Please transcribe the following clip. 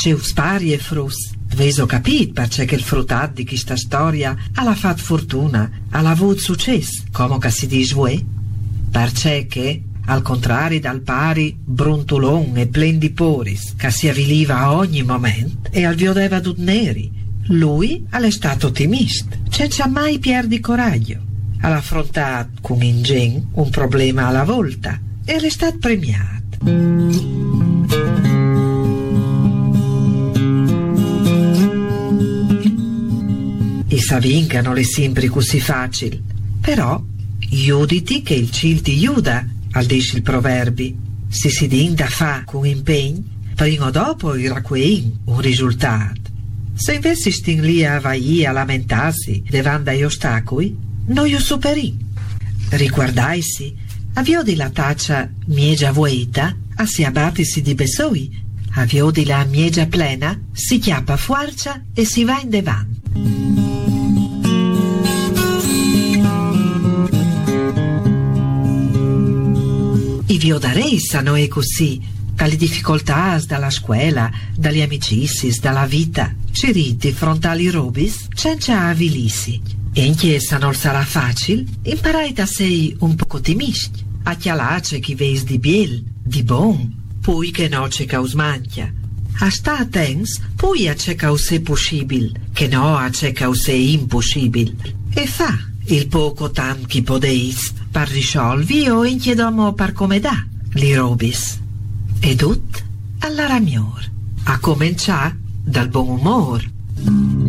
c'è spari e frus. Veso capit perché che il fruttat di questa storia ha fatto fortuna, ha avuto successo, come che si dice voi? Perché che, al contrario dal pari bruntulon e plen di poris, che si avviliva a ogni momento e al viodeva d'ud neri, lui è stato ottimista, senza mai perdi coraggio. Ha affrontato con ingegno un problema alla volta e è stato premiato. I savin non è sempre così facile, però iuditi che il cil ti iuda, al dice il proverbi, se si din da fa con impegno, prima o dopo irà qui un risultato. Se invece stin lì a vai a lamentarsi davanti agli ostacoli, non io superi. Riguardaisi, avvio di la taccia miegia vuota, a si abbatisi di besoi, avvio di la miegia plena, si chiappa fuarcia e si va in davanti. I viodarei sanno è così, dalle difficoltà dalla scuola, dalle amicizie, dalla vita, ci ridi frontali robis, senza avvilissi. E in chiesa non sarà facile, imparai da sei un poco ottimista, a chialace chi veis di biel, di bon, poi che no c'è caus manchia. A sta attens, poi a c'è caus è possibile, che no a c'è caus è impossibile. E fa il poco tam chi podeis, par risolvi o in chiedomo par come da, li robis. Ed ut alla ramior, a cominciare dal buon umor.